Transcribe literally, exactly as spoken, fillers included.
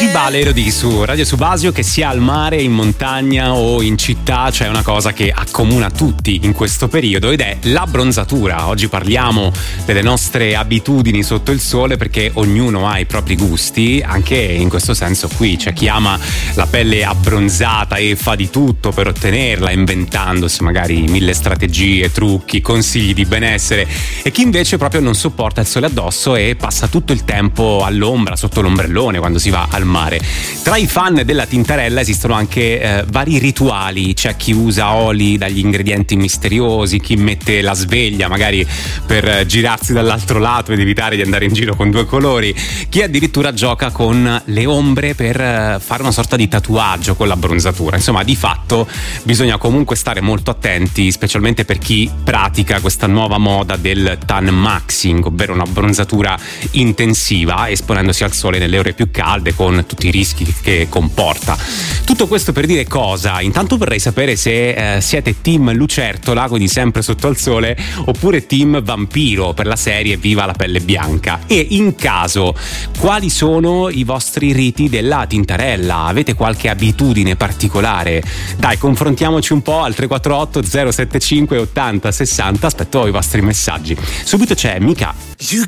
Vale lo di su Radio Subasio, che sia al mare, in montagna o in città c'è una cosa che accomuna tutti in questo periodo ed è l'abbronzatura. Oggi parliamo delle nostre abitudini sotto il sole perché ognuno ha i propri gusti, anche in questo senso qui c'è chi ama la pelle abbronzata e fa di tutto per ottenerla, inventandosi magari mille strategie, trucchi, consigli di benessere, e chi invece proprio non sopporta il sole addosso e passa tutto il tempo all'ombra, sotto l'ombrellone quando si va al mare. Tra i fan della tintarella esistono anche eh, vari rituali. C'è chi usa oli dagli ingredienti misteriosi, chi mette la sveglia magari per eh, girarsi dall'altro lato ed evitare di andare in giro con due colori, chi addirittura gioca con le ombre per eh, fare una sorta di tatuaggio con l'abbronzatura. Insomma, di fatto bisogna comunque stare molto attenti, specialmente per chi pratica questa nuova moda del tan maxing, ovvero un'abbronzatura intensiva esponendosi al sole nelle ore più calde con tutti i rischi che comporta. Tutto questo per dire cosa? Intanto vorrei sapere se eh, siete team lucertola, quindi sempre sotto al sole, oppure team vampiro per la serie Viva la pelle bianca, e in caso quali sono i vostri riti della tintarella? Avete qualche abitudine particolare? Dai, confrontiamoci un po' al tre quattro otto zero sette cinque ottanta sessanta. Aspetto i vostri messaggi. Subito c'è Mika. You